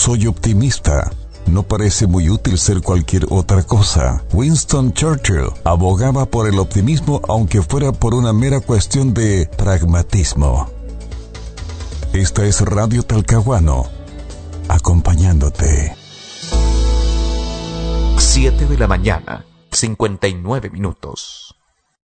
soy optimista. No parece muy útil ser cualquier otra cosa. Winston Churchill abogaba por el optimismo aunque fuera por una mera cuestión de pragmatismo. Esta es Radio Talcahuano, acompañándote. 7 de la mañana, 59 minutos.